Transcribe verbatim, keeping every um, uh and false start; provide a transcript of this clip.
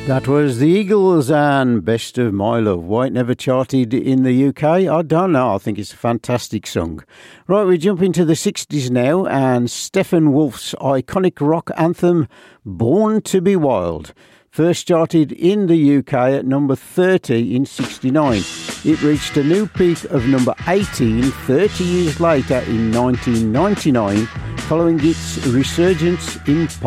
That was the Eagles and Best of My Love. Why it never charted in the U K, I don't know. I think it's a fantastic song. Right, we jump into the sixties now, and Stephen Wolf's iconic rock anthem, Born to be Wild, first charted in the U K at number thirty in sixty-nine. It reached a new peak of number eighteen thirty years later in nineteen ninety-nine, following its resurgence in pop